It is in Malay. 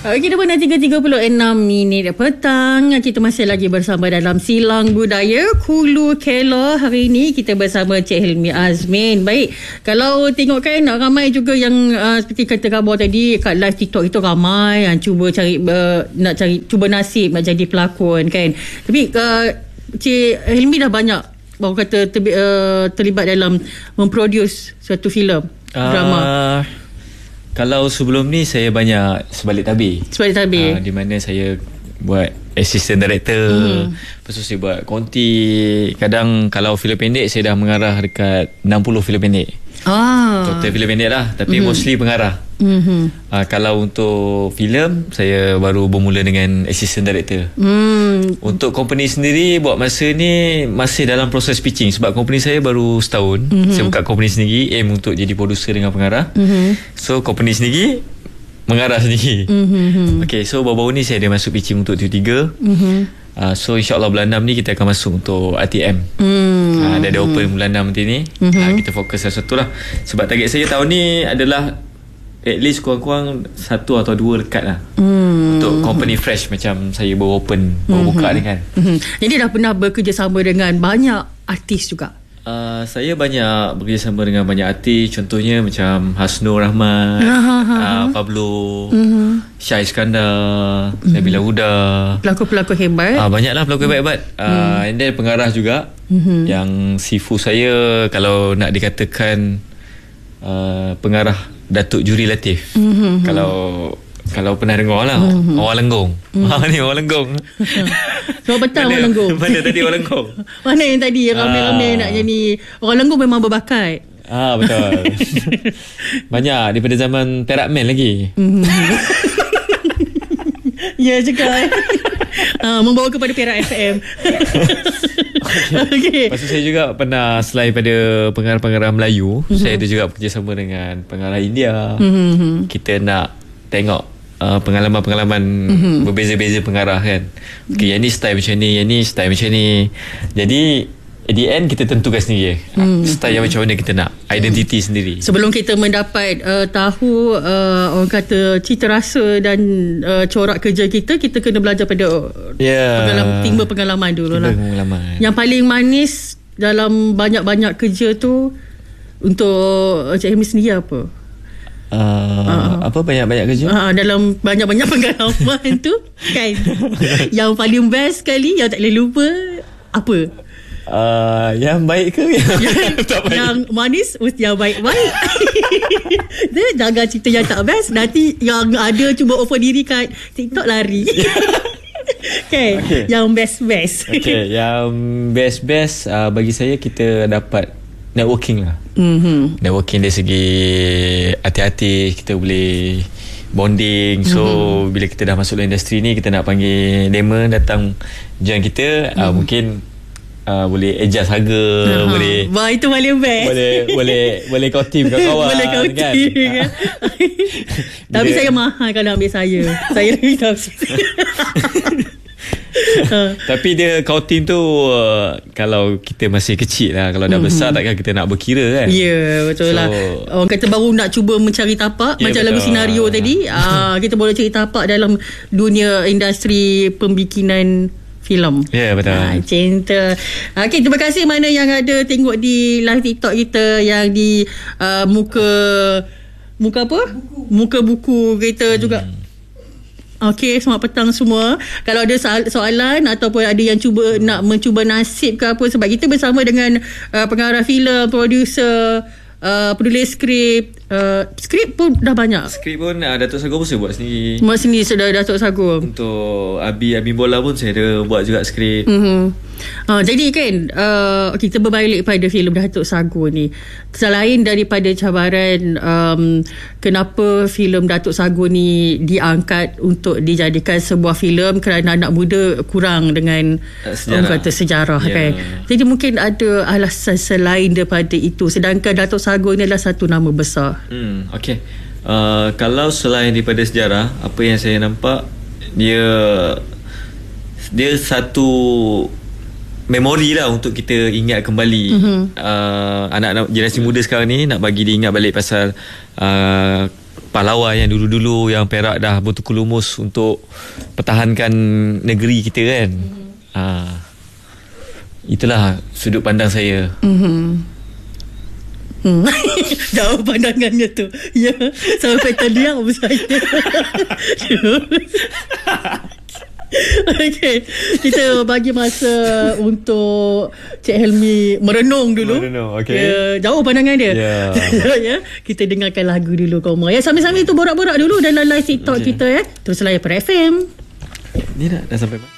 Kita pernah 3.36 petang. Kita masih lagi bersama dalam Silang Budaya Hulu Kelah. Hari ini kita bersama Cik Hilmi Azmin. Baik, kalau tengok kan ramai juga yang seperti kata khabar tadi, kat live TikTok itu ramai yang cuba cari cuba nasib nak jadi pelakon kan. Tapi Cik Hilmi dah banyak baru kata terlibat dalam memproduce suatu filem drama. Kalau sebelum ni saya banyak sebalik tabir. Di mana saya buat assistant director. Lepas tu saya buat konti. Kadang kalau filem pendek saya dah mengarah dekat 60 filem pendek. Total filem pendek lah. Tapi mostly pengarah. Kalau untuk filem, saya baru bermula dengan assistant director. Untuk company sendiri, buat masa ni masih dalam proses pitching. Sebab company saya baru setahun. Saya buka company sendiri, aim untuk jadi producer dengan pengarah. So company sendiri mengarah sendiri. Okay, so baru-baru ni saya ada masuk pitching untuk TV3. So insyaAllah bulan 6 ni kita akan masuk untuk RTM. Dah ada open bulan 6 nanti ni. Kita fokus satu lah. Sebab target saya tahun ni adalah at least kurang-kurang 1 atau 2 dekat lah. Untuk company fresh macam saya baru open, baru buka ni kan. Jadi dah pernah bekerjasama dengan banyak artis juga? Saya banyak bekerjasama dengan banyak artis. Contohnya macam Hasnur Rahman, Pablo, Syah Iskandar, Nabila Huda. Pelakon-pelakon hebat. Banyaklah pelakon hebat-hebat. And then pengarah juga. Yang sifu saya kalau nak dikatakan pengarah Datuk Juri Latif. Kalau pernah dengar lah, Orang Lenggong. Ni Orang Lenggong. Sebab petang Orang Lenggong. Mana tadi Orang Lenggong? Mana yang tadi yang ramai-ramai nak jadi Orang Lenggong memang berbakat. Betul. Banyak daripada zaman Perak Man lagi. Ya juga. Membawa kepada Perak FM. Okay. Lepas tu saya juga pernah, selain pada pengarah-pengarah Melayu, saya ada juga bekerjasama dengan pengarah India. Kita nak tengok pengalaman-pengalaman berbeza-beza pengarah kan. Okay, yang ni style macam ni, yang ni style macam ni. Jadi at the end kita tentukan sendiri style yang macam mana kita nak, identiti sendiri. Sebelum kita mendapat tahu orang kata cita rasa dan corak kerja kita kena belajar pada timba pengalaman dulu lah. Yang paling manis dalam banyak-banyak kerja tu untuk Cik Hilmi sendiri apa? Apa banyak-banyak kerja? Dalam banyak-banyak pengalaman tu kan, yang paling best sekali, yang tak boleh lupa apa? Yang baik ke yang manis mesti yang baik-baik. Dia jangan cerita yang tak best, nanti yang ada cuba offer diri kat TikTok lari. Okay. Yang best-best. Yang best-best bagi saya kita dapat networking lah. Networking dari segi hati-hati, kita boleh bonding. So bila kita dah masuk dalam industri ni, kita nak panggil demo datang join kita, mungkin boleh adjust harga, boleh. Wah, itu paling best. Boleh kau team kawan-kawan. Boleh kau team kan. Tapi saya mahal kalau ambil saya lebih tahu. Tapi dia kau team tu kalau kita masih kecil lah. Kalau dah besar takkan kita nak berkira kan. Ya, betul lah. Orang kata baru nak cuba mencari tapak, macam lagu senario tadi. Kita boleh cari tapak dalam dunia industri pembikinan filem. Ya, betul. Cinta. Okay, terima kasih mana yang ada tengok di live TikTok kita yang di muka apa? Muka buku kita juga. Okey, selamat petang semua. Kalau ada soalan ataupun ada yang nak mencuba nasib ke apa, sebab kita bersama dengan pengarah filem, producer, penulis skrip. Skrip pun dah banyak. Skrip pun Datuk Sagor pun saya buat sendiri. Buat sendiri sudah Datuk Sagor. Untuk Abi Bola pun saya ada buat juga skrip. Jadi kan kita berbalik pada filem Datuk Sagor ni, selain daripada cabaran kenapa filem Datuk Sagor ni diangkat untuk dijadikan sebuah filem kerana anak muda kurang dengan orang kata sejarah kan. Jadi mungkin ada alasan selain daripada itu, sedangkan Datuk Sagor ni adalah satu nama besar. Okay. Kalau selain daripada sejarah, apa yang saya nampak, dia satu memori lah untuk kita ingat kembali. Anak-anak generasi muda sekarang ni nak bagi dia ingat balik pasal pahlawan yang dulu-dulu yang Perak dah bertukar lumus untuk pertahankan negeri kita kan. Itulah sudut pandang saya. Jauh pandangannya tu. Ya, sampai terdiam saya. Okey, kita bagi masa untuk Cik Helmi merenung dulu. Okay. Jauh pandangan dia. Ya, kita dengarkan lagu dulu Koma. Ya, sambil-sambil tu borak-borak dulu dalam live TikTok kita ya. Terus layan per FM. Ni dah sampai